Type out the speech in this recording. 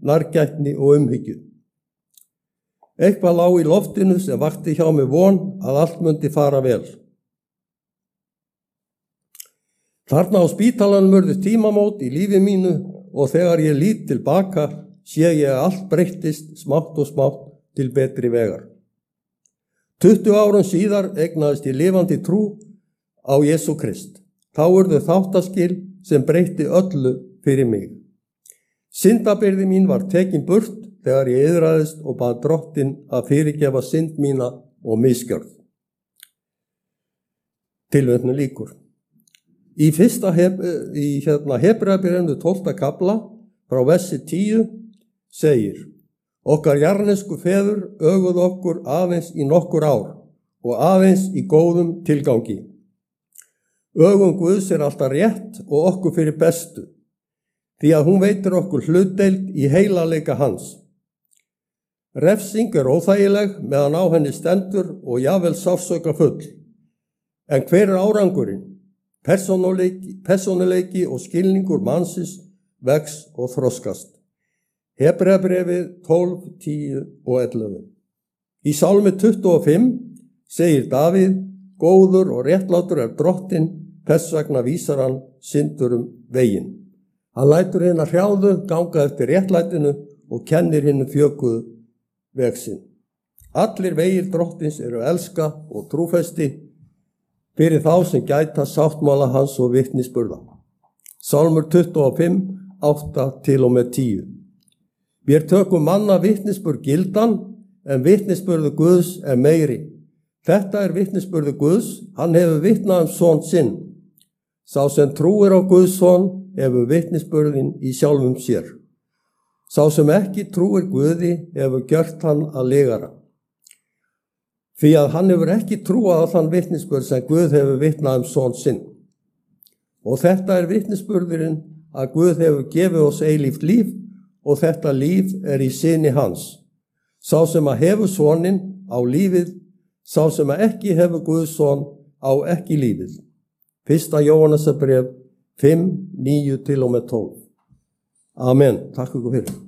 nærgætni og umhyggju. Eitthvað lá í loftinu sem vakti hjá mig von að allt mundi fara vel. Þarna á spítalanum urðu tímamót í lífi mínu og þegar ég lít tilbaka sé ég að allt breyttist smátt og smátt til betri vegar. 20 árum síðar eignaðist ég lifandi trú á Jesú Krist. Þá urðu þáttaskil sem breytti öllu fyrir mig. Syndabyrði mín var tekin burt þegar ég iðraðist og bað Drottinn að fyrirgefa synd mína og misgjörð. Tilvitnun lýkur. Í Hebreabréfinu 12. kafla frá versi 10 segir: Okkar jarðnesku feður öguðu okkur aðeins í nokkur ár og aðeins í góðum tilgangi. Ögun Guðs alltaf rétt og okkur fyrir bestu, því að hún veitir okkur hlutdeild í heilagleika hans. Refsing óþægileg meðan á henni stendur og jafnvel sársaukafull. En hver árangurinn? Persónuleiki og skilningur mannsins vex og þroskast. Hebreabréfið 12, 10 og 11. Í Sálmi 25 segir Davíð: Góður og réttlátur Drottinn, þess vegna vísar hann syndurum veginn. Hann lætur hina hrjáðu ganga eftir réttlætinu og kennir hinu þjökuðu veg sinn. Allir vegir Drottins elska og trúfesti fyrir þá sem gæta sáttmála hans og vitnisburða. Sálmur 25, 8 til og með 10. Vér tökum manna vitnisburð gildan, en vitnisburður Guðs meiri. Þetta vitnisburður Guðs, hann hefur vitnað son sinn. Sá sem trúir á Guðs son hefur vitnisburðin í sjálfum sér. Sá sem ekki trúir Guði hefur gjört hann að lygara. Því að hann hefur ekki trúað á þann vitnisburð sem Guð hefur vitnað son sinn. Og þetta vitnisburðurinn að Guð hefur gefið oss eilíft líf, og þetta líf í syni hans. Sá sem að hefur soninn á lífið, sá sem að ekki hefur Guðs son á ekki lífið. 1. Jóhannesarbréf 5, 9 til og með 12. Amen. Takk ykkur fyrir.